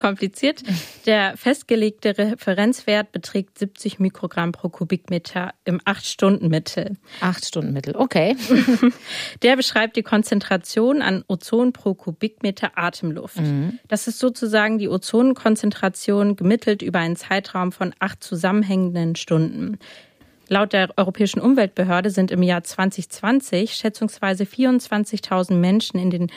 kompliziert. Der festgelegte Referenzwert beträgt 70 Mikrogramm pro Kubikmeter im 8-Stunden-Mittel. 8-Stunden-Mittel, okay. Der beschreibt die Konzentration an Ozon pro Kubikmeter Atemluft. Das ist sozusagen die Ozonkonzentration gemittelt über einen Zeitraum von 8 zusammenhängenden Stunden. Laut der Europäischen Umweltbehörde sind im Jahr 2020 schätzungsweise 24.000 Menschen in den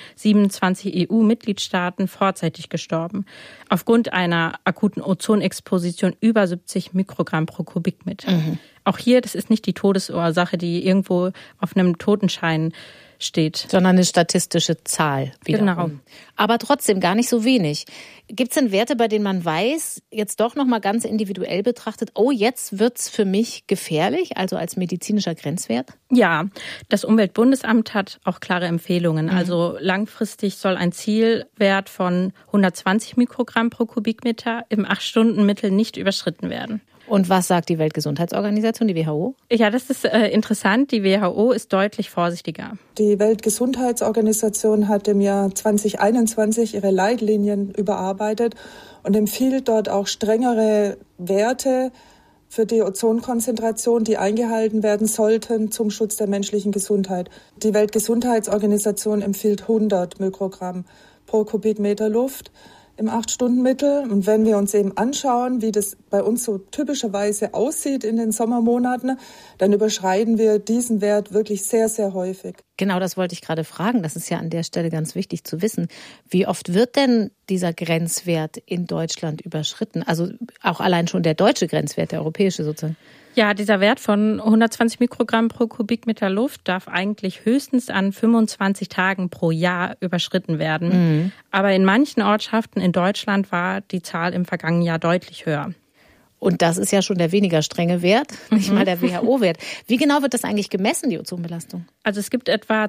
27 EU-Mitgliedstaaten vorzeitig gestorben. Aufgrund einer akuten Ozonexposition über 70 Mikrogramm pro Kubikmeter. Auch hier, das ist nicht die Todesursache, die irgendwo auf einem Totenschein steht. Sondern eine statistische Zahl wiederum. Genau. Aber trotzdem gar nicht so wenig. Gibt es denn Werte, bei denen man weiß, jetzt doch nochmal ganz individuell betrachtet, oh, jetzt wird's für mich gefährlich, also als medizinischer Grenzwert? Ja, das Umweltbundesamt hat auch klare Empfehlungen. Also langfristig soll ein Zielwert von 120 Mikrogramm pro Kubikmeter im 8-Stunden-Mittel nicht überschritten werden. Und was sagt die Weltgesundheitsorganisation, die WHO? Ja, das ist interessant. Die WHO ist deutlich vorsichtiger. Die Weltgesundheitsorganisation hat im Jahr 2021 ihre Leitlinien überarbeitet und empfiehlt dort auch strengere Werte für die Ozonkonzentration, die eingehalten werden sollten zum Schutz der menschlichen Gesundheit. Die Weltgesundheitsorganisation empfiehlt 100 Mikrogramm pro Kubikmeter Luft im 8-Stunden-Mittel. Und wenn wir uns eben anschauen, wie das bei uns so typischerweise aussieht in den Sommermonaten, dann überschreiten wir diesen Wert wirklich sehr, sehr häufig. Genau, das wollte ich gerade fragen. Das ist ja an der Stelle ganz wichtig zu wissen. Wie oft wird denn dieser Grenzwert in Deutschland überschritten? Also auch allein schon der deutsche Grenzwert, der europäische sozusagen. Ja, dieser Wert von 120 Mikrogramm pro Kubikmeter Luft darf eigentlich höchstens an 25 Tagen pro Jahr überschritten werden. Aber in manchen Ortschaften in Deutschland war die Zahl im vergangenen Jahr deutlich höher. Und das ist ja schon der weniger strenge Wert, nicht mal der WHO-Wert. Wie genau wird das eigentlich gemessen, die Ozonbelastung? Also es gibt etwa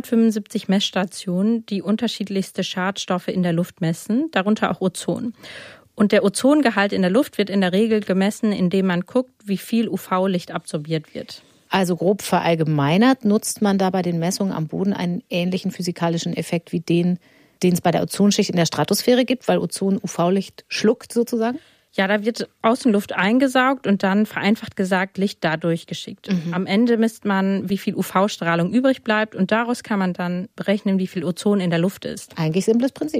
275 Messstationen, die unterschiedlichste Schadstoffe in der Luft messen, darunter auch Ozon. Und der Ozongehalt in der Luft wird in der Regel gemessen, indem man guckt, wie viel UV-Licht absorbiert wird. Also grob verallgemeinert nutzt man da bei den Messungen am Boden einen ähnlichen physikalischen Effekt wie den es bei der Ozonschicht in der Stratosphäre gibt, weil Ozon UV-Licht schluckt sozusagen? Ja, da wird Außenluft eingesaugt und dann vereinfacht gesagt Licht dadurch geschickt. Am Ende misst man, wie viel UV-Strahlung übrig bleibt und daraus kann man dann berechnen, wie viel Ozon in der Luft ist. Eigentlich simples Prinzip.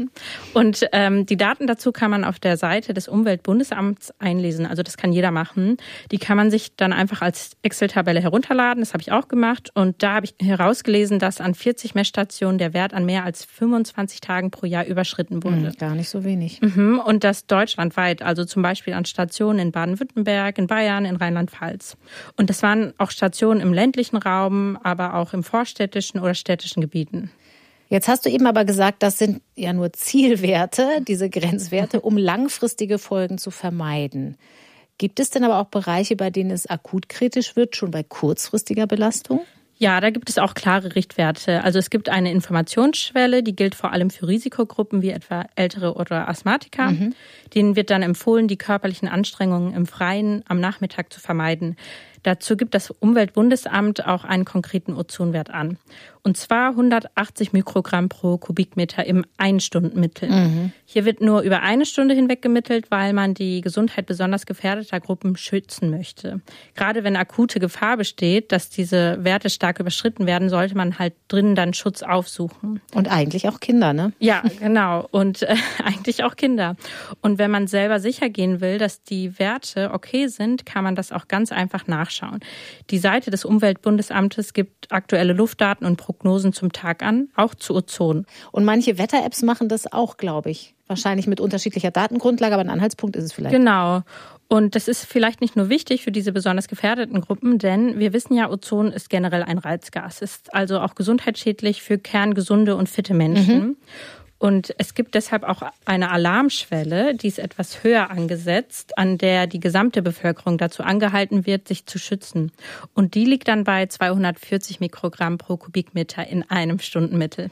Und die Daten dazu kann man auf der Seite des Umweltbundesamts einlesen. Also das kann jeder machen. Die kann man sich dann einfach als Excel-Tabelle herunterladen. Das habe ich auch gemacht. Und da habe ich herausgelesen, dass an 40 Messstationen der Wert an mehr als 25 Tagen pro Jahr überschritten wurde. Gar nicht so wenig. Und das deutschlandweit. Also zum Beispiel an Stationen in Baden-Württemberg, in Bayern, in Rheinland-Pfalz. Und das waren auch Stationen im ländlichen Raum, aber auch im vorstädtischen oder städtischen Gebieten. Jetzt hast du eben aber gesagt, das sind ja nur Zielwerte, diese Grenzwerte, um langfristige Folgen zu vermeiden. Gibt es denn aber auch Bereiche, bei denen es akut kritisch wird, schon bei kurzfristiger Belastung? Ja, da gibt es auch klare Richtwerte. Also es gibt eine Informationsschwelle, die gilt vor allem für Risikogruppen wie etwa Ältere oder Asthmatiker. Denen wird dann empfohlen, die körperlichen Anstrengungen im Freien am Nachmittag zu vermeiden. Dazu gibt das Umweltbundesamt auch einen konkreten Ozonwert an. Und zwar 180 Mikrogramm pro Kubikmeter im 1-Stunden-Mittel. Hier wird nur über eine Stunde hinweg gemittelt, weil man die Gesundheit besonders gefährdeter Gruppen schützen möchte. Gerade wenn akute Gefahr besteht, dass diese Werte stark überschritten werden, sollte man halt drinnen dann Schutz aufsuchen. Und eigentlich auch Kinder, ne? Ja, genau. Und eigentlich auch Kinder. Und wenn man selber sicher gehen will, dass die Werte okay sind, kann man das auch ganz einfach nachschauen. Die Seite des Umweltbundesamtes gibt aktuelle Luftdaten und Prognosen zum Tag an, auch zu Ozon. Und manche Wetter-Apps machen das auch, glaube ich. Wahrscheinlich mit unterschiedlicher Datengrundlage, aber ein Anhaltspunkt ist es vielleicht. Genau. Und das ist vielleicht nicht nur wichtig für diese besonders gefährdeten Gruppen, denn wir wissen ja, Ozon ist generell ein Reizgas, ist also auch gesundheitsschädlich für kerngesunde und fitte Menschen. Und es gibt deshalb auch eine Alarmschwelle, die ist etwas höher angesetzt, an der die gesamte Bevölkerung dazu angehalten wird, sich zu schützen. Und die liegt dann bei 240 Mikrogramm pro Kubikmeter in einem Stundenmittel.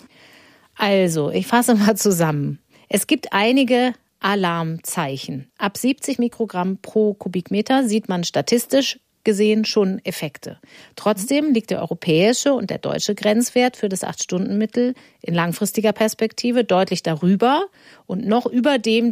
Also, ich fasse mal zusammen. Es gibt einige Alarmzeichen. Ab 70 Mikrogramm pro Kubikmeter sieht man statistisch gesehen schon Effekte. Trotzdem liegt der europäische und der deutsche Grenzwert für das 8-Stunden-Mittel in langfristiger Perspektive deutlich darüber und noch über dem